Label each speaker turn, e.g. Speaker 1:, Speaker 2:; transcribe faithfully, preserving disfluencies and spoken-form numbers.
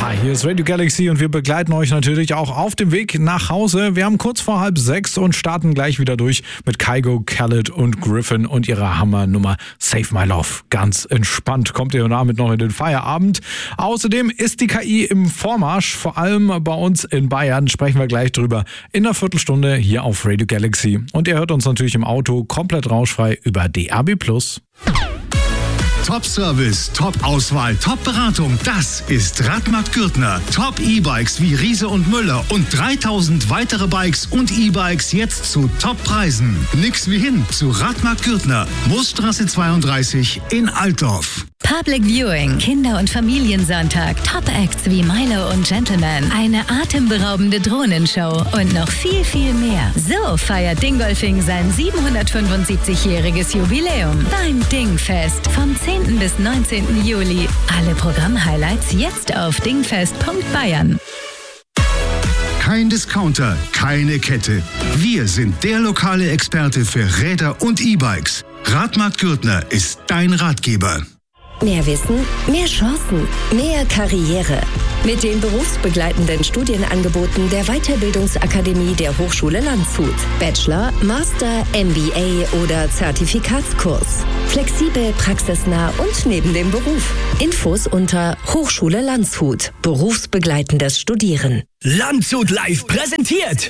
Speaker 1: Hi, hier ist Radio Galaxy und wir begleiten euch natürlich auch auf dem Weg nach Hause. Wir haben kurz vor halb sechs und starten gleich wieder durch mit Kygo, Khaled und Griffin und ihrer Hammernummer Save My Love. Ganz entspannt kommt ihr damit noch in den Feierabend. Außerdem ist die K I im Vormarsch, vor allem bei uns in Bayern. Sprechen wir gleich drüber in einer Viertelstunde hier auf Radio Galaxy. Und ihr hört uns natürlich im Auto komplett rauschfrei über D A B plus.
Speaker 2: Top-Service, Top-Auswahl, Top-Beratung, das ist Radmarkt Gürtner. Top-E-Bikes wie Riese und Müller und dreitausend weitere Bikes und E-Bikes jetzt zu Top-Preisen. Nix wie hin zu Radmarkt Gürtner, Moosstraße zweiunddreißig in Altdorf.
Speaker 3: Public Viewing, Kinder- und Familiensonntag, Top-Acts wie Milo und Gentleman, eine atemberaubende Drohnenshow und noch viel, viel mehr. So feiert Dingolfing sein siebenhundertfünfundsiebzigjähriges Jubiläum beim Dingfest vom zehnten bis neunzehnten Juli. Alle Programm-Highlights jetzt auf dingfest punkt bayern.
Speaker 2: Kein Discounter, keine Kette. Wir sind der lokale Experte für Räder und E-Bikes. Radmarkt Gürtner ist dein Ratgeber.
Speaker 4: Mehr Wissen, mehr Chancen, mehr Karriere. Mit den berufsbegleitenden Studienangeboten der Weiterbildungsakademie der Hochschule Landshut. Bachelor, Master, M B A oder Zertifikatskurs. Flexibel, praxisnah und neben dem Beruf. Infos unter Hochschule Landshut. Berufsbegleitendes Studieren.
Speaker 5: Landshut live präsentiert.